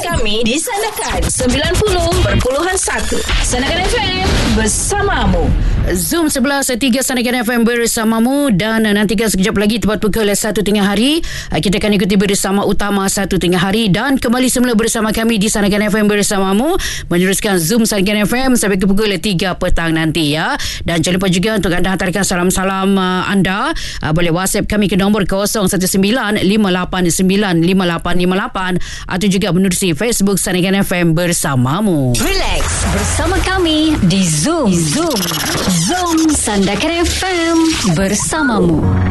Kami di Sandakan 90.1 Sandakan FM bersamamu. Zoom 11.3 Sandakan FM bersamamu. Dan nantikan sekejap lagi tepat pukul 1 tengah hari kita akan ikuti bersama utama 1 tengah hari. Dan kembali semula bersama kami di Sandakan FM bersamamu, meneruskan Zoom Sandakan FM sampai ke pukul 3 petang nanti ya. Dan jangan lupa juga untuk anda hantarkan salam-salam anda, boleh WhatsApp kami ke nombor 0195895858 atau juga menerusi Facebook Sandakan FM bersamamu. Relax bersama kami di Zoom Sandakan FM bersamamu.